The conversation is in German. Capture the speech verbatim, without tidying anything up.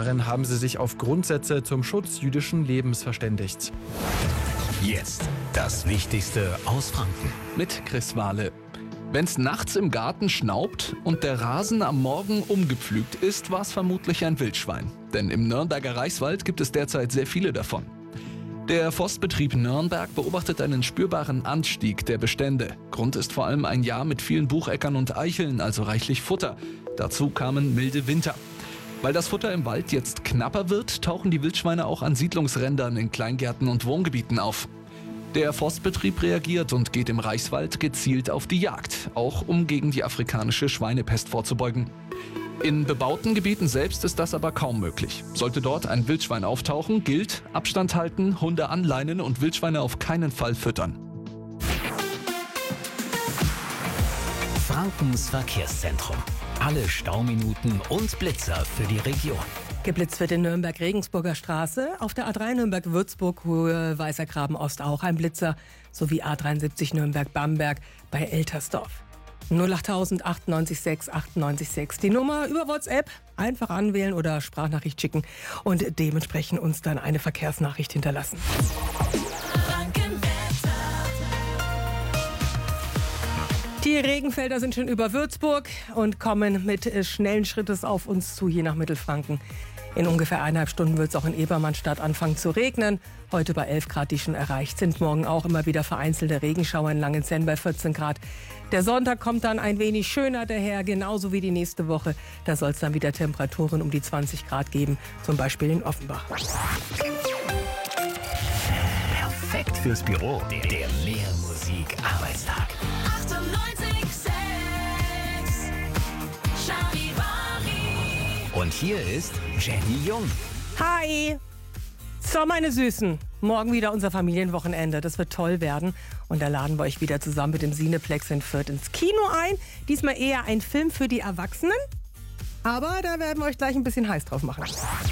Darin haben sie sich auf Grundsätze zum Schutz jüdischen Lebens verständigt. Jetzt das Wichtigste aus Franken. Mit Chris Wahle. Wenn's nachts im Garten schnaubt und der Rasen am Morgen umgepflügt ist, war es vermutlich ein Wildschwein. Denn im Nürnberger Reichswald gibt es derzeit sehr viele davon. Der Forstbetrieb Nürnberg beobachtet einen spürbaren Anstieg der Bestände. Grund ist vor allem ein Jahr mit vielen Bucheckern und Eicheln, also reichlich Futter. Dazu kamen milde Winter. Weil das Futter im Wald jetzt knapper wird, tauchen die Wildschweine auch an Siedlungsrändern in Kleingärten und Wohngebieten auf. Der Forstbetrieb reagiert und geht im Reichswald gezielt auf die Jagd, auch um gegen die afrikanische Schweinepest vorzubeugen. In bebauten Gebieten selbst ist das aber kaum möglich. Sollte dort ein Wildschwein auftauchen, gilt Abstand halten, Hunde anleinen und Wildschweine auf keinen Fall füttern. Frankens Verkehrszentrum. Alle Stauminuten und Blitzer für die Region. Geblitzt wird in Nürnberg-Regensburger Straße, auf der A drei Nürnberg-Würzburg, Höhe Weißergraben Ost auch ein Blitzer, sowie A dreiundsiebzig Nürnberg-Bamberg bei Eltersdorf. null acht tausend achtundneunzig sechs achtundneunzig sechs. Die Nummer über WhatsApp einfach anwählen oder Sprachnachricht schicken und dementsprechend uns dann eine Verkehrsnachricht hinterlassen. Die Regenfelder sind schon über Würzburg und kommen mit schnellen Schrittes auf uns zu, hier nach Mittelfranken. In ungefähr eineinhalb Stunden wird es auch in Ebermannstadt anfangen zu regnen. Heute bei elf Grad, die schon erreicht sind. Morgen auch immer wieder vereinzelte Regenschauer in Langenzenn bei vierzehn Grad. Der Sonntag kommt dann ein wenig schöner daher, genauso wie die nächste Woche. Da soll es dann wieder Temperaturen um die zwanzig Grad geben, zum Beispiel in Offenbach. Perfekt fürs Büro. Der, der Mehr-Musik-Arbeitstag. Und hier ist Jenny Jung. Hi! So, meine Süßen, morgen wieder unser Familienwochenende. Das wird toll werden. Und da laden wir euch wieder zusammen mit dem Cineplex in Fürth ins Kino ein. Diesmal eher ein Film für die Erwachsenen. Aber da werden wir euch gleich ein bisschen heiß drauf machen.